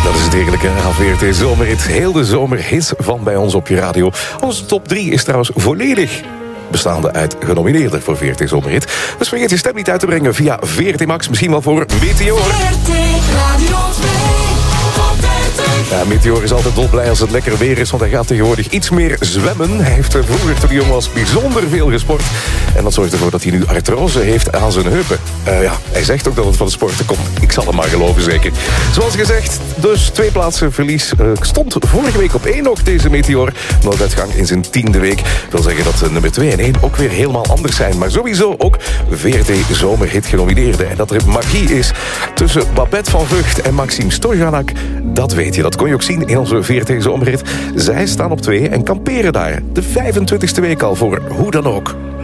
Dat is het heerlijke VRT Zomerhit. Heel de zomerhits van bij ons op je radio. Onze top 3 is trouwens volledig bestaande uit genomineerden voor VRT Zomerhit. Dus vergeet je stem niet uit te brengen via VRT Max. Misschien wel voor Meteor. VRT Radio 2. Ja, Meteor is altijd dolblij als het lekker weer is, want hij gaat tegenwoordig iets meer zwemmen. Hij heeft vroeger, toen hij jong was, bijzonder veel gesport. En dat zorgt ervoor dat hij nu artrose heeft aan zijn heupen. Hij zegt ook dat het van de sporten komt. Ik zal hem maar geloven, zeker. Zoals gezegd, dus 2 plaatsen verlies. Stond vorige week op 1 nog deze Meteor. Nooduitgang in zijn 10e week. Dat wil zeggen dat nummer 2 en 1 ook weer helemaal anders zijn. Maar sowieso ook VRT Zomerhit genomineerden. En dat er magie is tussen Babette van Vught en Maxime Storjanak, dat weet je. Dat kon je ook zien in onze VRT Zomerhit. Zij staan op 2 en kamperen daar. De 25e week al voor Hoe dan ook.